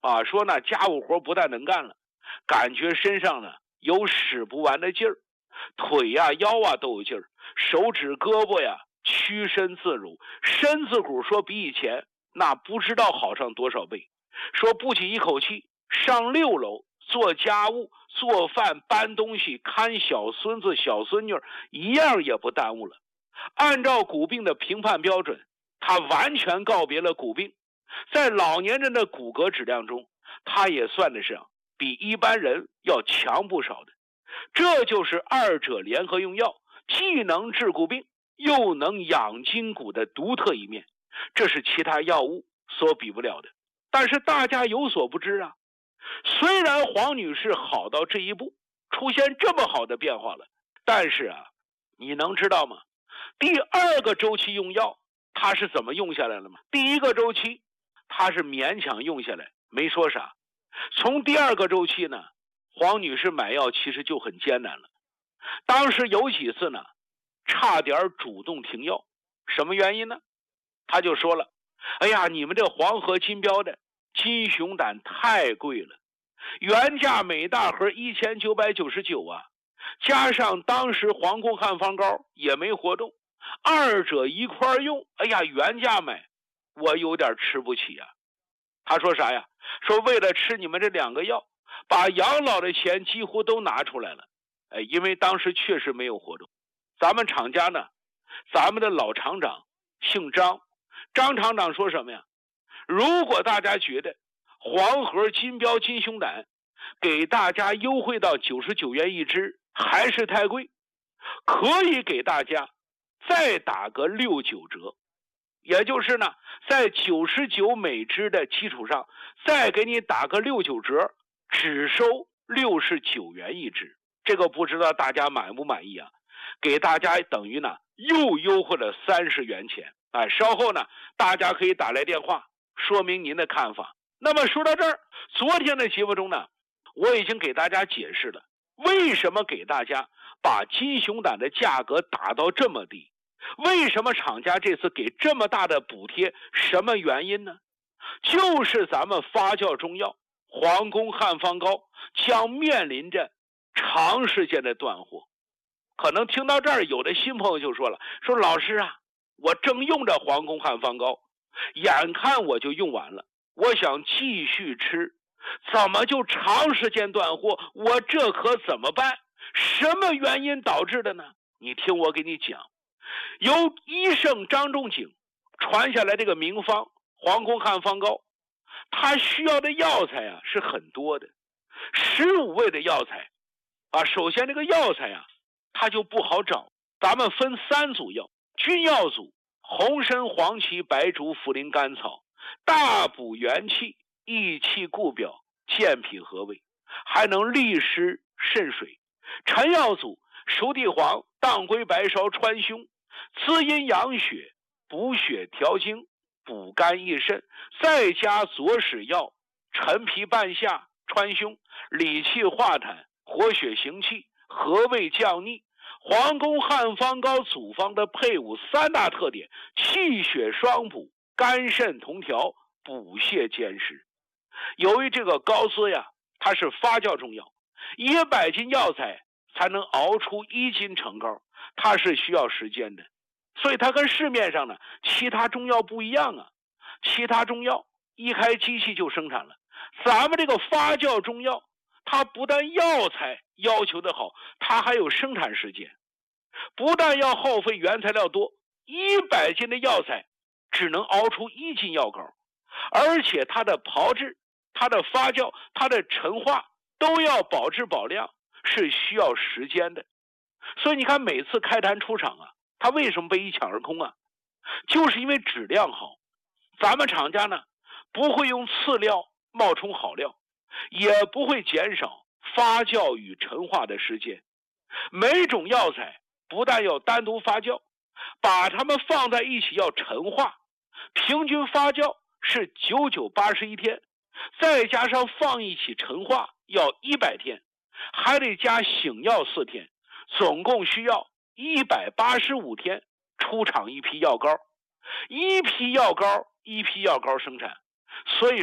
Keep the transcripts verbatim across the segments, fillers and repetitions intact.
啊，说呢家务活不但能干了，感觉身上呢有使不完的劲儿，腿呀、腰啊都有劲儿，手指胳膊呀屈伸自如，身子骨说比以前那不知道好上多少倍。说不仅一口气上六楼做家务、做饭、搬东西、看小孙子、小孙女，一样也不耽误了。按照骨病的评判标准，他完全告别了骨病，在老年人的骨骼质量中，他也算得上比一般人要强不少的。这就是二者联合用药，既能治骨病，又能养筋骨的独特一面，这是其他药物所比不了的。但是大家有所不知啊，虽然黄女士好到这一步，出现这么好的变化了，但是啊，你能知道吗？第二个周期用药，她是怎么用下来了吗？第一个周期，她是勉强用下来，没说啥。从第二个周期呢，黄女士买药其实就很艰难了。当时有几次呢，差点主动停药。什么原因呢？她就说了，哎呀，你们这黄河金标的金熊胆太贵了，原价每大盒一千九百九十九啊，加上当时皇宫汉方膏也没活动，二者一块用，哎呀，原价买我有点吃不起啊。他说啥呀？说为了吃你们这两个药，把养老的钱几乎都拿出来了。哎，因为当时确实没有活动。咱们厂家呢，咱们的老厂长姓张，张厂长说什么呀？如果大家觉得黄河金标金熊胆给大家优惠到九十九元一支还是太贵，可以给大家再打个六九折，也就是呢，在九十九每支的基础上再给你打个六九折，只收六十九元一支。这个不知道大家满不满意啊？给大家等于呢又优惠了三十元钱。哎，稍后呢大家可以打来电话说明您的看法。那么说到这儿，昨天的节目中呢，我已经给大家解释了为什么给大家把金熊胆的价格打到这么低，为什么厂家这次给这么大的补贴，什么原因呢？就是咱们发酵中药皇宫汉方膏将面临着长时间的断货。可能听到这儿，有的新朋友就说了，说老师啊，我正用着皇宫汉方膏，眼看我就用完了，我想继续吃，怎么就长时间断货？我这可怎么办？什么原因导致的呢？你听我给你讲，由医圣张仲景传下来这个名方皇宫汉方膏，它需要的药材啊是很多的，十五味的药材啊。首先这个药材啊，它就不好找，咱们分三组药：君药组，红参、黄芪、白术、茯苓、甘草，大补元气，益气固表，健脾和胃，还能利湿渗水。臣药组，熟地黄、当归、白芍、川芎，滋阴养血，补血调经，补肝益肾，再加佐使药陈皮、半夏、川芎，理气化痰，活血行气，和胃降逆。皇宫汉方膏组方的配伍三大特点：气血双补，肝肾同调，补泻兼施。由于这个膏丝呀，它是发酵中药，一百斤药材才能熬出一斤成膏，它是需要时间的。所以它跟市面上呢其他中药不一样啊，其他中药一开机器就生产了，咱们这个发酵中药，它不但药材要求的好，它还有生产时间，不但要耗费原材料多，一百斤的药材只能熬出一斤药膏，而且它的炮制、它的发酵、它的陈化都要保质保量，是需要时间的。所以你看每次开坛出厂啊，它为什么被一抢而空啊？就是因为质量好。咱们厂家呢不会用次料冒充好料，也不会减少发酵与陈化的时间。每种药材不但要单独发酵，把它们放在一起要陈化，平均发酵是九九八十一天，再加上放一起陈化要一百天，还得加醒药四天，总共需要一百八十五天出厂一批药膏。一批药膏一批药膏生产，所以说呢，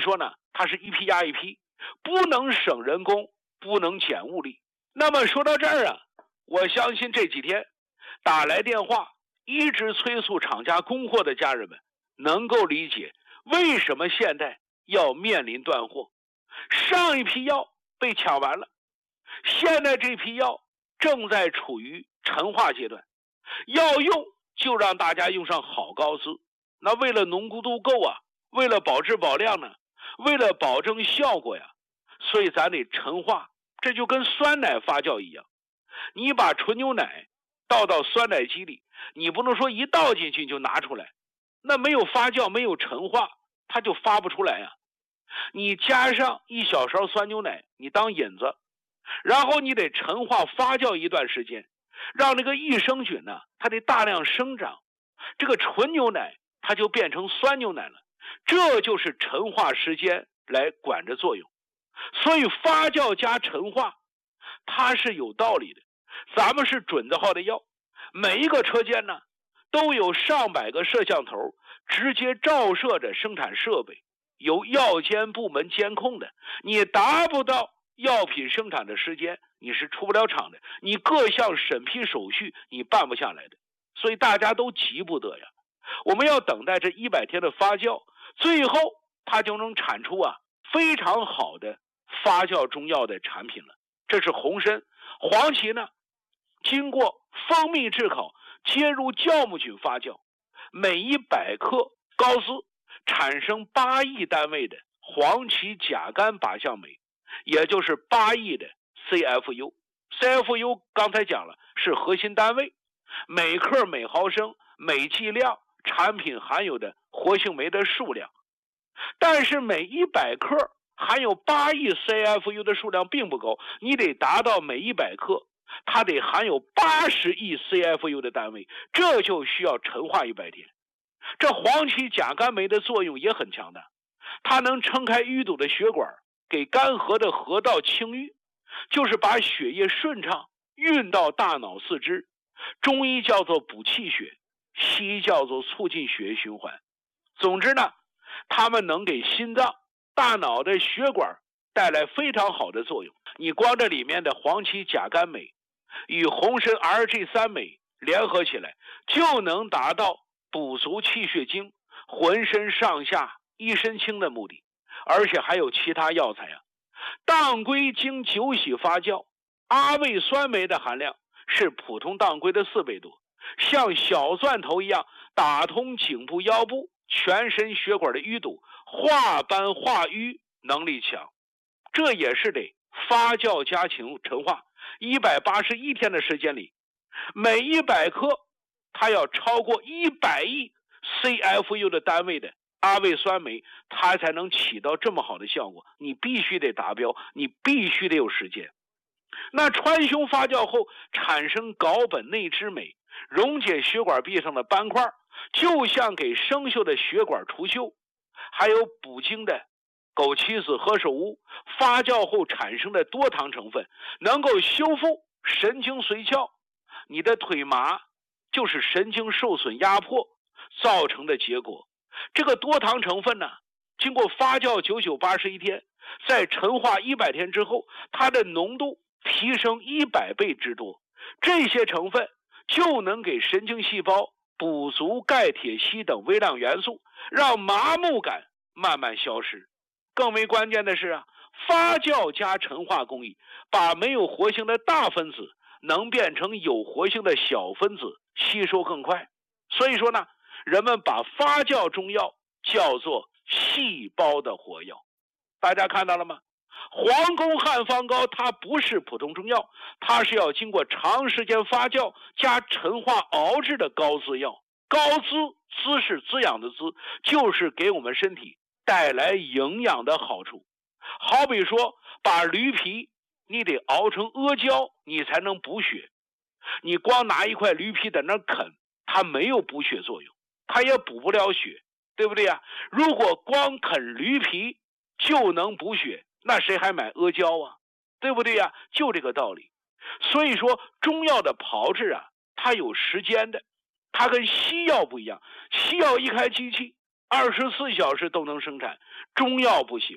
它是一批压一批，不能省人工，不能减物力。那么说到这儿啊，我相信这几天打来电话一直催促厂家供货的家人们能够理解为什么现在要面临断货。上一批药被抢完了，现在这批药正在处于陈化阶段，要用就让大家用上好高资。那为了浓度够啊，为了保质保量呢，为了保证效果呀，所以咱得陈化。这就跟酸奶发酵一样，你把纯牛奶倒到酸奶机里，你不能说一倒进去就拿出来，那没有发酵，没有陈化，它就发不出来呀。你加上一小勺酸牛奶，你当引子，然后你得陈化发酵一段时间，让那个益生菌呢，它得大量生长，这个纯牛奶它就变成酸牛奶了。这就是陈化时间来管着作用。所以发酵加陈化它是有道理的。咱们是准字号的药，每一个车间呢都有上百个摄像头直接照射着生产设备，由药监部门监控的。你达不到药品生产的时间，你是出不了厂的，你各项审批手续你办不下来的。所以大家都急不得呀，我们要等待这一百天的发酵，最后它就能产出啊非常好的发酵中药的产品了。这是红参。黄芪呢，经过蜂蜜炙烤接入酵母菌发酵，每一百克高斯产生八亿单位的黄芪甲苷靶向酶，也就是八亿的 C F U。C F U 刚才讲了是核心单位，每克每毫升每剂量产品含有的活性酶的数量。但是每一百克含有八亿 C F U 的数量并不够，你得达到每一百克它得含有八十亿 C F U 的单位，这就需要陈化一百天。这黄芪甲苷酶的作用也很强大，它能撑开淤堵的血管，给干涸的河道清淤，就是把血液顺畅运到大脑四肢。中医叫做补气血，西医叫做促进血液循环。总之呢，它们能给心脏大脑的血管带来非常好的作用。你光这里面的黄芪甲苷酶与红参 R G 三 酶联合起来，就能达到补足气血精、浑身上下一身轻的目的。而且还有其他药材啊，当归经酒洗发酵，阿魏酸酶的含量是普通当归的四倍多，像小钻头一样打通颈部腰部全身血管的淤堵，化斑化瘀能力强。这也是得发酵加强陈化一百八十一天的时间里，每一百克它要超过一百亿 C F U 的单位的阿魏酸酶，它才能起到这么好的效果。你必须得达标，你必须得有时间。那川芎发酵后产生睾本内酯酶，溶解血管壁上的斑块，就像给生锈的血管除锈。还有补精的枸杞子何首乌发酵后产生的多糖成分，能够修复神经髓鞘。你的腿麻就是神经受损压迫造成的结果。这个多糖成分呢，经过发酵九九八十一天，在陈化一百天之后，它的浓度提升一百倍之多。这些成分就能给神经细胞补足钙铁硒等微量元素，让麻木感慢慢消失。更为关键的是啊，发酵加陈化工艺把没有活性的大分子能变成有活性的小分子，吸收更快。所以说呢，人们把发酵中药叫做细胞的活药。大家看到了吗？黄宫汉方膏它不是普通中药，它是要经过长时间发酵加陈化熬制的膏滋药。膏滋，滋是滋养的滋，就是给我们身体带来营养的好处。好比说把驴皮你得熬成阿胶，你才能补血。你光拿一块驴皮在那啃，它没有补血作用，它也补不了血，对不对呀？如果光啃驴皮就能补血，那谁还买阿胶啊？对不对呀？就这个道理。所以说中药的炮制啊，它有时间的，它跟西药不一样。西药一开机器二十四小时都能生产，中药不行，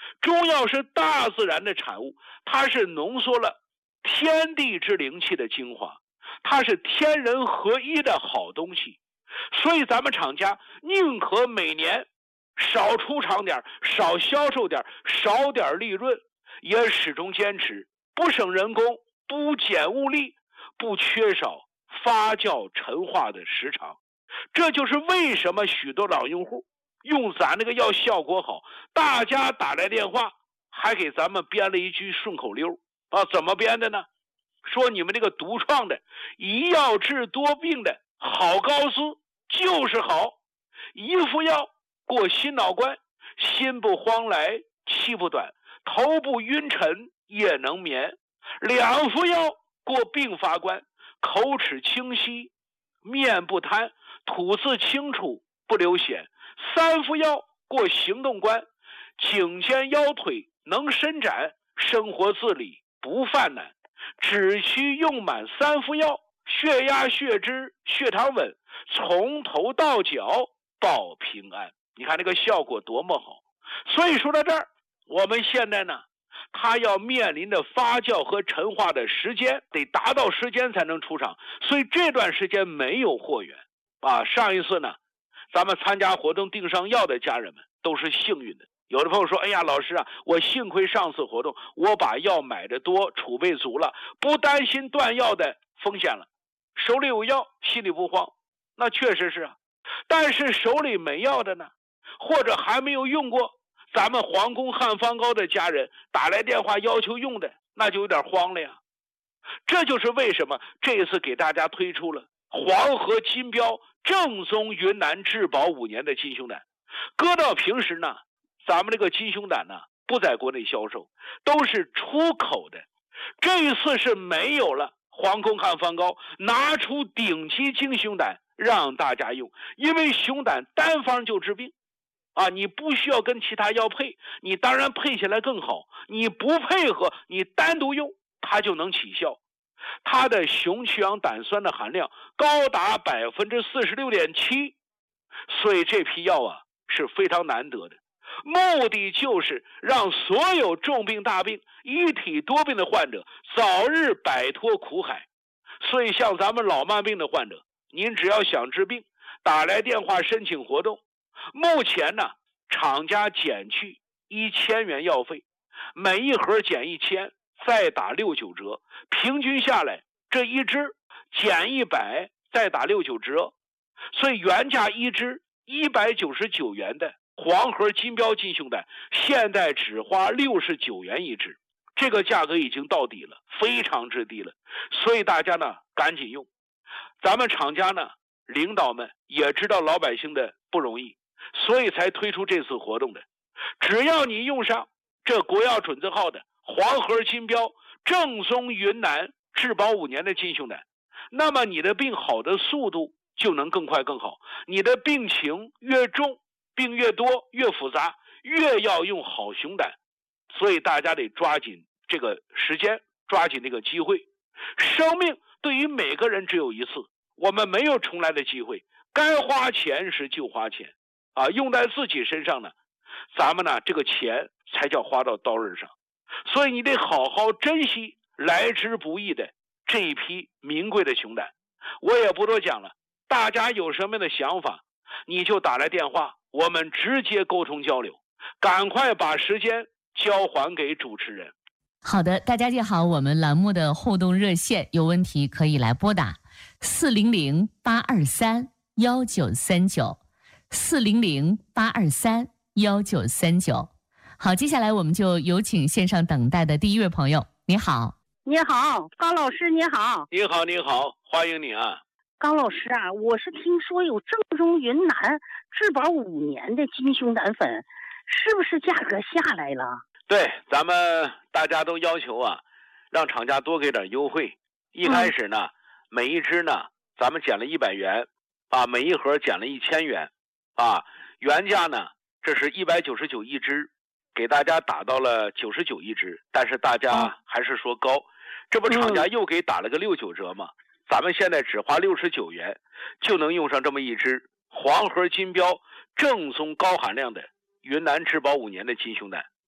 中药是大自然的产物，它是浓缩了天地之灵气的精华，它是天人合一的好东西。所以咱们厂家宁可每年少出厂点，少销售点，少点利润，也始终坚持不省人工，不减物力，不缺少发酵陈化的时长。这就是为什么许多老用户用咱那个药效果好，大家打来电话还给咱们编了一句顺口溜啊，怎么编的呢？说你们这个独创的一药治多病的好膏司就是好，一副药过心脑关，心不慌来气不短，头不晕沉也能眠；两副药过病发关，口齿清晰面不瘫，吐字清楚不流涎；三副药过行动关，颈肩腰腿能伸展，生活自理不犯难。只需用满三副药，血压血脂血糖稳，从头到脚保平安。你看这个效果多么好。所以说到这儿，我们现在呢，它要面临的发酵和陈化的时间得达到时间才能出厂，所以这段时间没有货源啊。上一次呢，咱们参加活动订上药的家人们都是幸运的。有的朋友说，哎呀老师啊，我幸亏上次活动我把药买的多，储备足了，不担心断药的风险了，手里有药心里不慌。那确实是啊，但是手里没药的呢，或者还没有用过咱们皇宫汉方膏的家人打来电话要求用的，那就有点慌了呀。这就是为什么这一次给大家推出了黄河金标正宗云南质保五年的金胸胆。搁到平时呢，咱们这个金胸胆呢不在国内销售，都是出口的。这一次是没有了皇宫汉方膏，拿出顶级金胸胆让大家用，因为熊胆单方就治病啊，你不需要跟其他药配，你当然配起来更好，你不配合你单独用它就能起效。它的熊曲氧胆酸的含量高达 百分之四十六点七， 所以这批药啊是非常难得的，目的就是让所有重病大病一体多病的患者早日摆脱苦海。所以像咱们老慢病的患者，您只要想治病，打来电话申请活动，目前呢厂家减去一千元药费，每一盒减一千，再打六九折，平均下来这一支减一百，再打六九折，所以原价一支一百九十九元的黄河金标金胸胆，现在只花六十九元一支，这个价格已经到底了，非常之低了。所以大家呢赶紧用。咱们厂家呢领导们也知道老百姓的不容易，所以才推出这次活动的。只要你用上这国药准字号的黄河金标正宗云南质保五年的金胸胆，那么你的病好的速度就能更快更好。你的病情越重，病越多越复杂，越要用好熊胆。所以大家得抓紧这个时间，抓紧这个机会。生命对于每个人只有一次，我们没有重来的机会，该花钱时就花钱啊，用在自己身上呢，咱们呢这个钱才叫花到刀刃上。所以你得好好珍惜来之不易的这一批名贵的熊胆。我也不多讲了，大家有什么样的想法，你就打来电话，我们直接沟通交流。赶快把时间交还给主持人。 好的，大家记好我们栏目的互动热线，有问题可以来拨打四零零八二三幺九三九，四零零八二三幺九三九。好，接下来我们就有请线上等待的第一位朋友。你好。 你好，高老师，你好。 你好，你好，欢迎你啊。 高老师啊，我是听说有正宗云南质保五年的金胸胆粉，是不是价格下来了？ 对，咱们大家都要求啊，让厂家多给点优惠。一开始呢，嗯、每一支呢，咱们减了一百元，啊，每一盒减了一千元，啊，原价呢，这是一百九十九一支，给大家打到了九十九一支，但是大家还是说高，嗯、这不厂家又给打了个六九折吗？嗯、咱们现在只花六十九元，就能用上这么一支黄河金标正宗高含量的云南质保五年的金胸胆。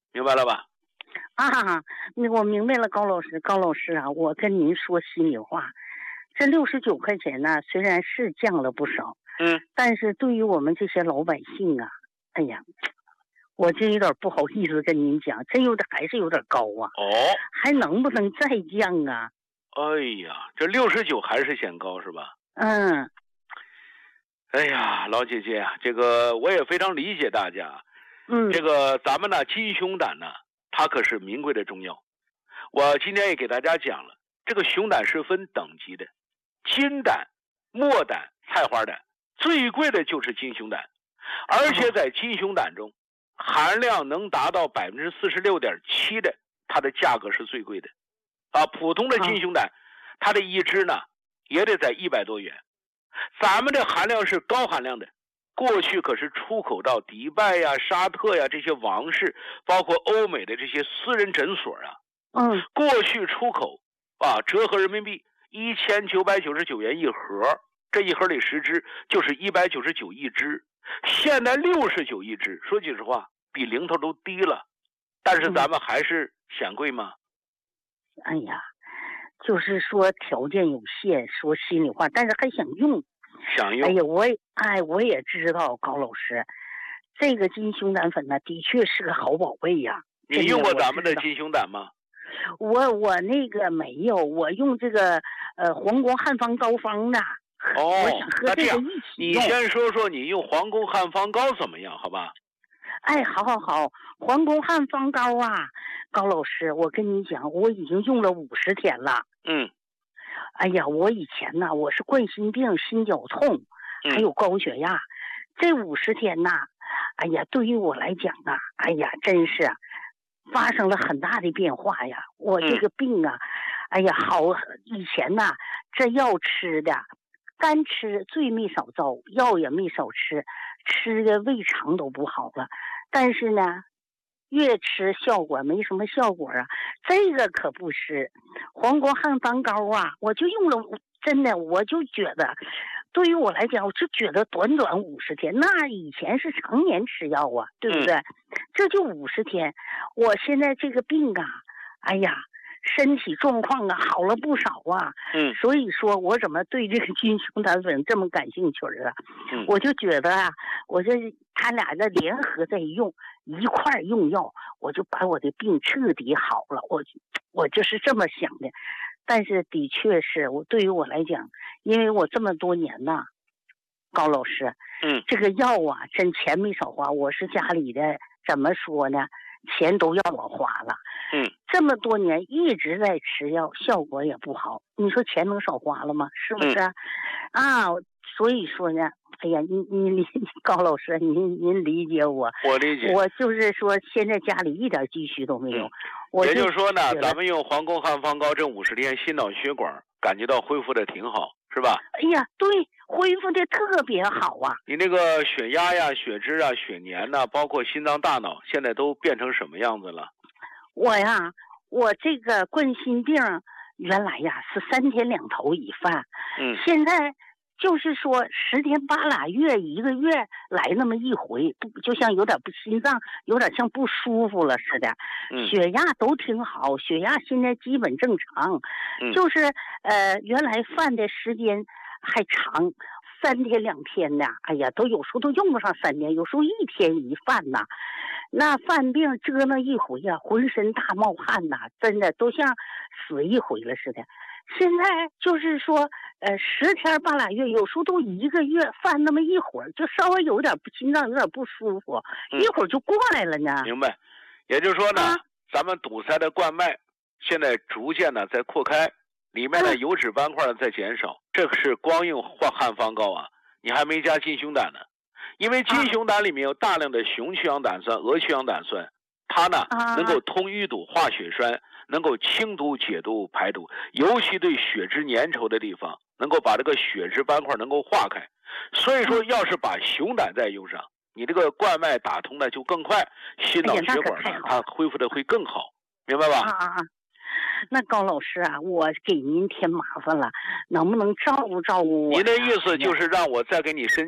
明白了吧？ 啊，那我明白了，高老师，高老师啊，我跟您说心里话，这六十九块钱呢，虽然是降了不少， 嗯， 但是对于我们这些老百姓啊，哎呀，我真有点不好意思跟您讲，真有点还是有点高啊。 哦， 还能不能再降啊？ 哎呀，这六十九还是嫌高是吧？ 嗯。 哎呀，老姐姐啊，这个我也非常理解大家。 嗯， 这个咱们呢，金熊胆呢，它可是名贵的中药。我今天也给大家讲了，这个熊胆是分等级的，金胆、墨胆、菜花胆，最贵的就是金熊胆，而且在金熊胆中，含量能达到百分之四十六点七的，它的价格是最贵的。啊，普通的金熊胆，它的一支呢，也得在一百多元。咱们的含量是高含量的，过去可是出口到迪拜呀、沙特呀这些王室，包括欧美的这些私人诊所啊。 嗯， 过去出口啊，折合人民币一千九百九十九元一盒，这一盒里十支就是一百九十九一支，现在六十九一支，说句实话，比零头都低了，但是咱们还是嫌贵吗？ 哎呀，就是说条件有限，说心里话，但是还想用， 想用。 哎呀，我也哎我也知道高老师，这个金熊胆粉呢，的确是个好宝贝呀。 你用过咱们的金熊胆吗？ 我我那个没有，我用这个呃皇宫汉方膏方的。 哦， 我想和这个一起你先说说你用皇宫汉方膏怎么样，好吧？ 哎，好好好，皇宫汉方膏啊，高老师，我跟你讲，我已经用了五十天了。 嗯。 哎呀，我以前呢，我是冠心病、心绞痛，还有高血压，嗯、这五十天呐，哎呀，对于我来讲啊，哎呀，真是发生了很大的变化呀。我这个病啊，嗯、哎呀，好，以前呐，这药吃的。干吃最没少遭，药也没少吃，吃的胃肠都不好了。但是呢，越吃效果没什么效果啊。这个可不是，皇宫汉方膏啊，我就用了，真的我就觉得，对于我来讲，我就觉得短短五十天，那以前是常年吃药啊，对不对？嗯、这就五十天，我现在这个病啊，哎呀。身体状况啊好了不少啊， 嗯， 所以说我怎么对这个金熊胆粉这么感兴趣啊？ 嗯， 我就觉得啊，我这他俩的联合在用，一块用药，我就把我的病彻底好了。我我就是这么想的，但是的确是我对于我来讲，因为我这么多年呐，高老师， 嗯， 这个药啊，真钱没少花。我是家里的，怎么说呢？钱都要我花了， 嗯， 这么多年一直在吃药，效果也不好，你说钱能少花了吗？是不是？嗯、啊，所以说呢，哎呀，您您高老师，您您理解我， 我理解， 我就是说，现在家里一点积蓄都没有， 嗯、 我也就是说呢，咱们用皇宫汉方膏这五十天，心脑血管感觉到恢复的挺好，是吧？ 哎呀，对。恢复的特别好啊！ 你那个血压呀、血脂啊、血粘呐、啊，包括心脏、大脑，现在都变成什么样子了？ 我呀，我这个冠心病原来呀是三天两头一犯， 嗯， 现在就是说十天八拉月一个月来那么一回，不就像有点不心脏有点像不舒服了似的， 嗯， 血压都挺好，血压现在基本正常， 嗯， 就是呃原来犯的时间。还长，三天两天的，哎呀，都有时候都用不上三天，有时候一天一犯呐。那犯病折腾一回呀、啊，浑身大冒汗呐，真的都像死一回了似的。现在就是说，呃，十天半拉月，有时候都一个月犯那么一会儿，就稍微有点心脏有点不舒服， 嗯、 一会儿就过来了呢。 明白，也就是说呢， 啊、 咱们堵塞的冠脉现在逐渐的在扩开。里面的油脂斑块呢在减少，这可是光用化汉方膏啊，你还没加金熊胆呢。因为金熊胆里面有大量的雄曲氧胆酸、鹅曲氧胆酸，它呢能够通淤堵、化血栓，能够清毒、解毒、排毒，尤其对血脂粘稠的地方，能够把这个血脂斑块能够化开。所以说，要是把熊胆再用上，你这个冠脉打通的就更快，心脑血管呢它恢复的会更好，明白吧？ 啊啊啊！那高老师啊，我给您添麻烦了，能不能照顾照顾我？ 您的意思就是让我再给你申请，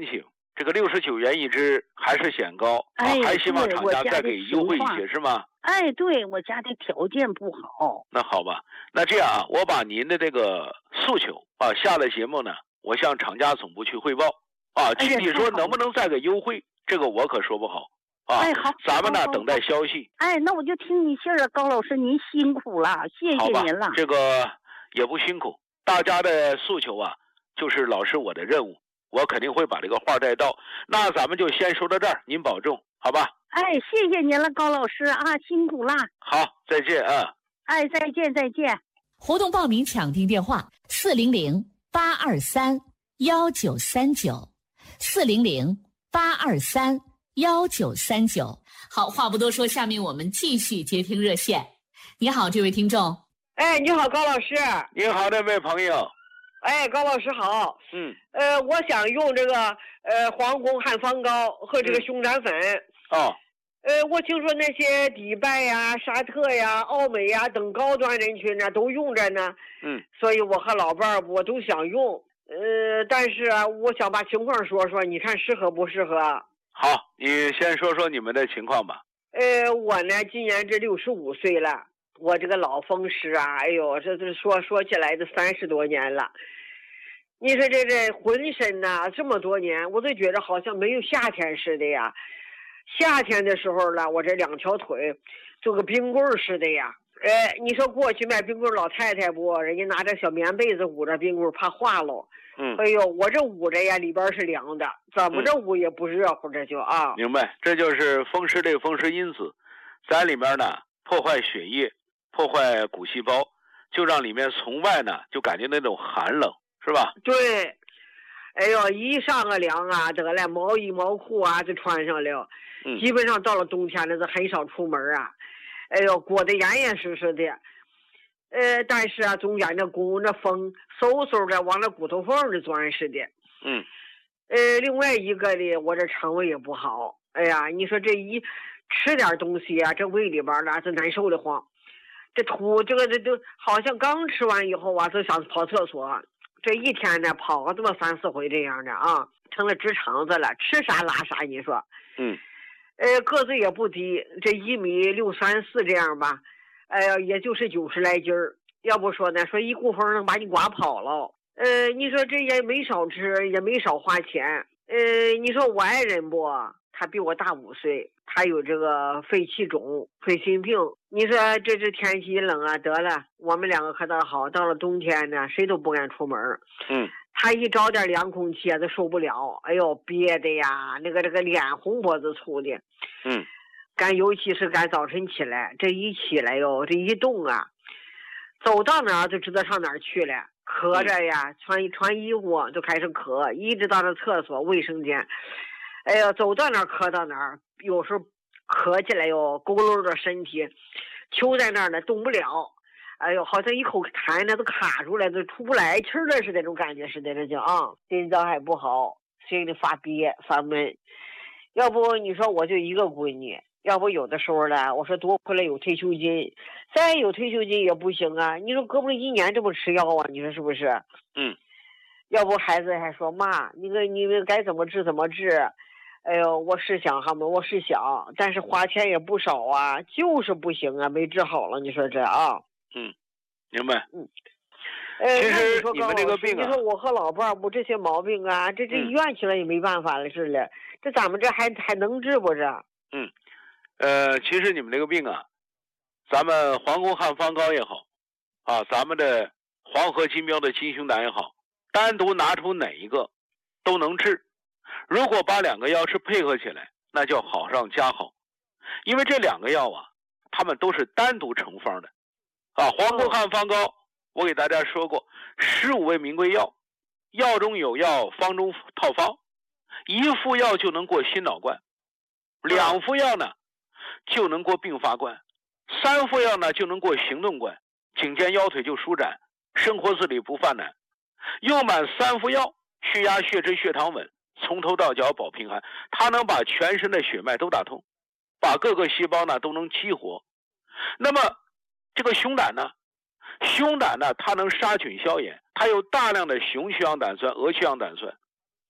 这个六十九元一只还是显高， 哎， 啊、还希望厂家再给优惠一些，是吗？ 哎，对，我家的条件不好。 那好吧，那这样啊，我把您的这个诉求啊，下了节目呢，我向厂家总部去汇报啊，具体说能不能再给优惠，这个我可说不好啊。 哎，好， 咱们呢等待消息。 哎，那我就听你信儿了，高老师，您辛苦了，谢谢您了。 这个也不辛苦，大家的诉求啊，就是老师我的任务。我肯定会把这个话带到，那咱们就先说到这儿，您保重，好吧？ 哎，谢谢您了，高老师啊，辛苦了。 好，再见啊！ 哎，再见，再见。 活动报名抢订电话：四零零八二三幺九三九，四零零八二三幺九三九。好，话不多说，下面我们继续接听热线。你好，这位听众。 哎，你好，高老师。 你好，这位朋友。 哎，高老师好。 嗯。 呃，我想用这个呃黄宫汉方膏和这个熊胆粉。 嗯、哦。 呃，我听说那些迪拜呀、沙特呀、奥美呀等高端人群呢都用着呢。 嗯。 所以我和老伴儿我都想用。呃，但是啊，我想把情况说说，你看适合不适合？ 好，你先说说你们的情况吧。 呃，我呢今年这六十五岁了。我这个老风湿啊，哎呦，这这说说起来都三十多年了。你说这这浑身呐、啊，这么多年，我都觉得好像没有夏天似的呀。夏天的时候呢，我这两条腿就跟冰棍似的呀。哎，你说过去卖冰棍老太太不，人家拿着小棉被子捂着冰棍，怕化喽。 嗯。 哎呦，我这捂着呀，里边是凉的，怎么着捂也不热乎，这就啊。 明白，这就是风湿类风湿因子在里面呢，破坏血液。破坏骨细胞，就让里面从外呢就感觉那种寒冷，是吧？ 对，哎呦，一上个凉啊，得了，毛衣毛裤啊就穿上了， 嗯， 基本上到了冬天了，是很少出门啊。哎呦，裹得严严实实的，呃，但是啊，中间那弓那风嗖嗖的往那骨头缝里钻似的。 嗯， 呃，另外一个呢，我这肠胃也不好，哎呀，你说这一吃点东西啊，这胃里边呢是难受的慌。这吐这个这都好像刚吃完以后啊，就想跑厕所，这一天呢跑个这么三四回这样的啊，成了直肠子了，吃啥拉啥。你说， 嗯， 呃，个子也不低，这一米六三四这样吧，哎呀，也就是九十来斤儿。要不说呢，说一股风能把你刮跑了。呃，你说这也没少吃，也没少花钱。呃，你说我爱人不？他比我大五岁，他有这个肺气肿、肺心病。你说这这天气冷啊，得了，我们两个可倒好，到了冬天呢，谁都不敢出门。 嗯， 他一找点凉空气啊，都受不了。哎呦，憋的呀，那个这个脸红脖子粗的。 嗯， 干尤其是干早晨起来，这一起来哟，这一动啊，走到哪儿就知道上哪儿去了。咳着呀，穿穿衣服就开始咳，一直到那厕所、卫生间。哎呀，走到哪儿咳到哪儿，有时候咳起来哟，佝偻着身体，揪在那儿呢，动不了。哎呦，好像一口痰呢都卡住了，都出不来气儿了似的，那种感觉似的，这叫啊，心脏还不好，心里发憋发闷。要不你说我就一个闺女，要不有的时候呢，我说多亏了有退休金，再有退休金也不行啊。你说胳膊一年这么吃药啊，你说是不是？ 嗯。 要不孩子还说妈，你个你们该怎么治怎么治。哎呦，我是想哈嘛，我是想，但是花钱也不少啊，就是不行啊，没治好了。你说这啊？ 嗯，明白。 嗯。呃， 其实你们这个病啊， 你说我和老伴儿不这些毛病啊，这这医院去了也没办法了似的，这咱们这还还能治不这？ 嗯，呃，其实你们这个病啊，咱们黄宫汉方膏也好，啊，咱们的黄河金标的金熊胆也好，单独拿出哪一个都能治。如果把两个药是配合起来，那叫好上加好，因为这两个药啊，它们都是单独成方的。啊，黄宫汉方膏，我给大家说过，十五味名贵药，药中有药，方中套方，一副药就能过心脑冠，两副药呢就能过并发冠，三副药呢就能过行动冠，颈肩腰腿就舒展，生活自理不犯难。用满三副药，血压、血脂、血糖稳，从头到脚保平安，它能把全身的血脉都打通，把各个细胞呢都能激活。那么这个熊胆呢，熊胆呢它能杀菌消炎，它有大量的雄去氧胆酸、鹅去氧胆酸，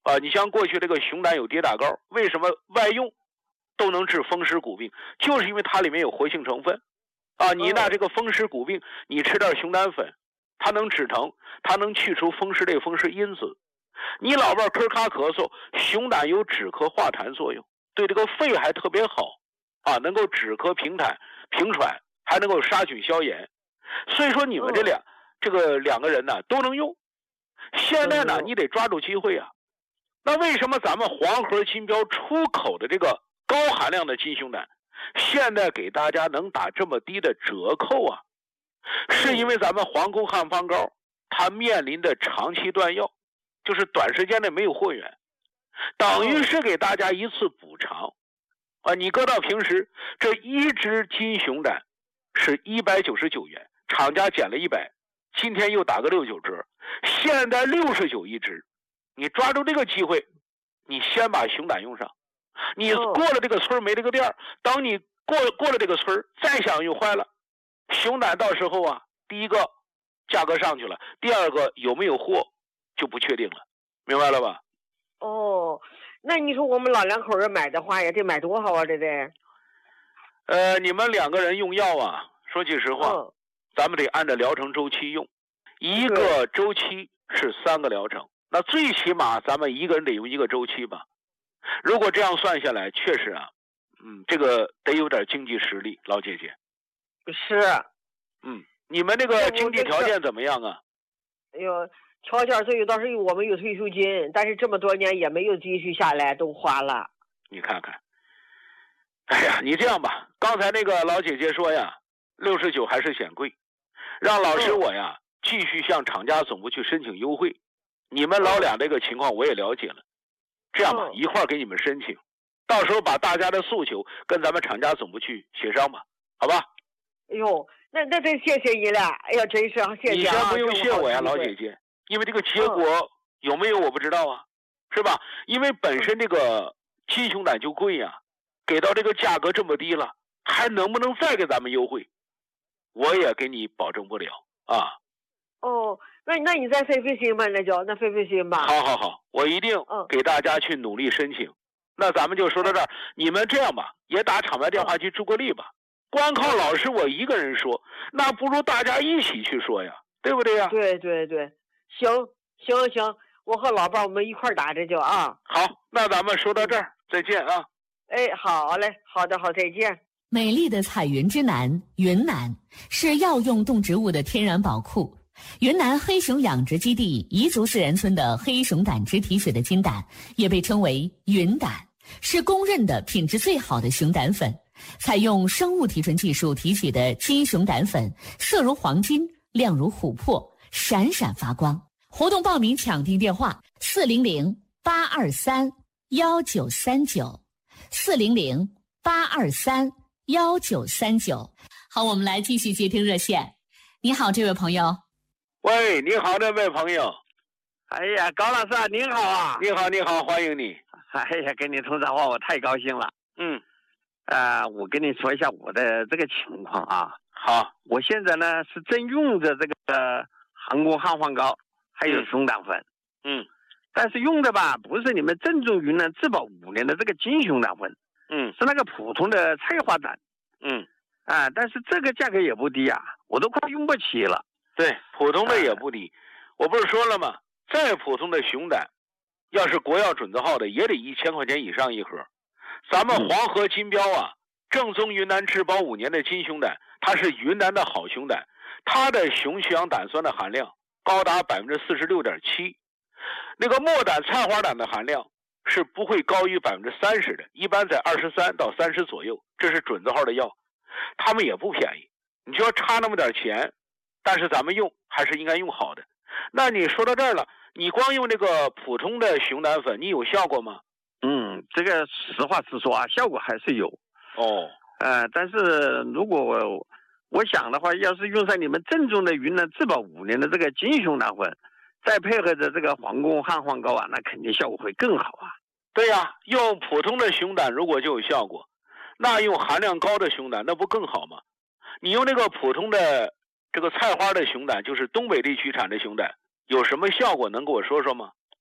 啊，你像过去这个熊胆有跌打膏，为什么外用都能治风湿骨病？就是因为它里面有活性成分啊。你那这个风湿骨病，你吃点熊胆粉，它能止疼，它能去除风湿类风湿因子。你老伴咳咔咳嗽，熊胆有止咳化痰作用，对这个肺还特别好啊，能够止咳平痰平喘，还能够杀菌消炎。所以说你们这两、哦、这个两个人呢都能用。现在呢，你得抓住机会啊。那为什么咱们黄河金标出口的这个高含量的金熊胆，现在给大家能打这么低的折扣啊？是因为咱们皇宫汉方膏它面临的长期断药，就是短时间内没有货源，等于是给大家一次补偿啊！你搁到平时，这一支金熊胆是一百九十九元，厂家减了一百，今天又打个六九折，现在六十九一支。你抓住这个机会，你先把熊胆用上。你过了这个村没这个店，当你过过了这个村再想用坏了，熊胆到时候啊，第一个价格上去了，第二个有没有货就不确定了，明白了吧？ 哦，那你说我们老两口人买的话也得买多少啊？这得？ 呃，你们两个人用药啊，说句实话，哦、咱们得按照疗程周期用，一个周期是三个疗程。那最起码咱们一个人得用一个周期吧。如果这样算下来，确实啊，嗯，这个得有点经济实力，老姐姐。 是。 嗯，你们那个经济条件怎么样啊？ 哎呦，条件最有倒是我们有退休金，但是这么多年也没有积蓄下来，都花了。 你看看。哎呀，你这样吧，刚才那个老姐姐说呀，六十九还是嫌贵，让老师我呀、嗯、继续向厂家总部去申请优惠。你们老俩这个情况我也了解了，这样吧，一块儿给你们申请，到时候把大家的诉求跟咱们厂家总部去协商吧，好吧？ 哎呦，那那真谢谢你了，哎呀，真是谢谢、啊。 你先不用谢我呀，老姐姐，因为这个结果有没有我不知道啊，是吧？因为本身这个金熊胆就贵呀，给到这个价格这么低了，还能不能再给咱们优惠？我也给你保证不了啊。 哦。那那你再费费心吧，那就那费费心吧。 好好好，我一定给大家去努力申请。嗯、那咱们就说到这儿，你们这样吧，也打厂外电话去助个力吧。嗯、光靠老师我一个人说，那不如大家一起去说呀，对不对呀？ 对对对，行行行，我和老伴我们一块打这就啊。 好，那咱们说到这儿，再见啊。 哎，好嘞，好的好，再见。 美丽的彩云之南，云南是药用动植物的天然宝库。云南黑熊养殖基地彝族自然村的黑熊胆汁提取的金胆，也被称为云胆，是公认的品质最好的熊胆粉。采用生物提纯技术提取的金熊胆粉，色如黄金，亮如琥珀，闪闪发光。活动报名抢订电话：四零零八二三幺九三九，四零零八二三幺九三九。好，我们来继续接听热线。你好，这位朋友。 喂，你好，这位朋友。 哎呀，高老师您好啊！ 你好，你好，欢迎你。 哎呀，跟你通电话我太高兴了。 嗯， 呃，我跟你说一下我的这个情况啊。 好， 我现在呢是正用着这个呃航空汉方膏，还有熊胆粉。 嗯， 但是用的吧不是你们正宗云南质保五年的这个金熊胆粉， 嗯， 是那个普通的菜花胆。 嗯， 啊，但是这个价格也不低啊，我都快用不起了。 对，普通的也不低，我不是说了吗？再普通的熊胆，要是国药准字号的，也得一千块钱以上一盒。咱们黄河金标啊，正宗云南质保五年的金熊胆，它是云南的好熊胆，它的雄去氧胆酸的含量高达百分之四十六点七，那个末胆菜花胆的含量是不会高于百分之三十的，一般在二十三到三十左右，这是准字号的药，他们也不便宜。你就要差那么点钱，但是咱们用还是应该用好的。那你说到这儿了，你光用这个普通的熊胆粉，你有效果吗？ 嗯，这个实话实说啊，效果还是有。 哦， 呃，但是如果我我想的话，要是用上你们正宗的云南质保五年的这个金熊胆粉，再配合着这个皇宫汉方膏啊，那肯定效果会更好啊。 对呀、啊，用普通的熊胆如果就有效果，那用含量高的熊胆那不更好吗？你用那个普通的这个菜花的熊胆，就是东北地区产的熊胆，有什么效果能给我说说吗？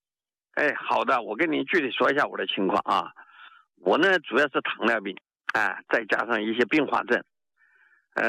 哎，好的，我跟您具体说一下我的情况啊。我呢主要是糖尿病，哎，再加上一些并发症，